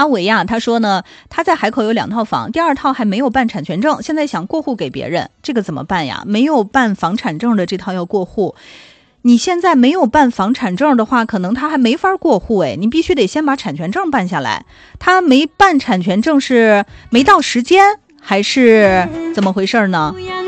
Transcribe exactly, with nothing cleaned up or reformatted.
阿伟呀，他说呢，他在海口有两套房，第二套还没有办产权证，现在想过户给别人，这个怎么办呀？没有办房产证的这套要过户，你现在没有办房产证的话，可能他还没法过户哎，你必须得先把产权证办下来。他没办产权证是没到时间，还是怎么回事呢？